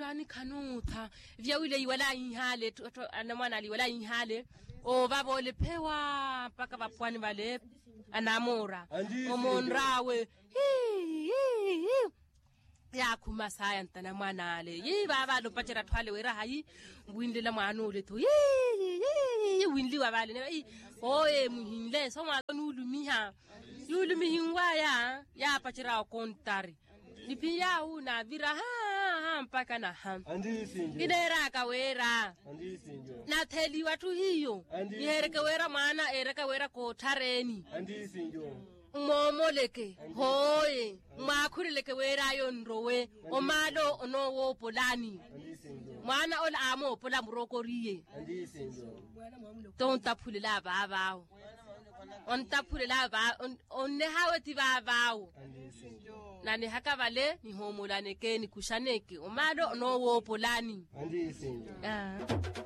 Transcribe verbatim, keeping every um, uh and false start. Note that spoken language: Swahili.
Polani kanutha vya wile iwala ihale ana mwana aliwala ihale o babo le pewa paka bapwani bale anamora omonrawe ya kumasaya ntana mwana ale yi baba lo pachera twale wera hayi windi la mwana ole to yi windi wa bale ne oye muhinle so mwana nulumiha yulumihinwa ya ya pachera kontari Nipiya una vira ha ha mpaka na ha. Idera kawera. Na teli watu hiyo. Ihereke wera maana ereka wera kotareni. Momo leke hoye makuri leke wera yonrowe omalo onowo polani mwana ola amo pola murokoriye ton tapule la babao on tapule la ba on ne hawati babao na ne hakavale ni homolane ke ni kushaneke omalo onowo polani ah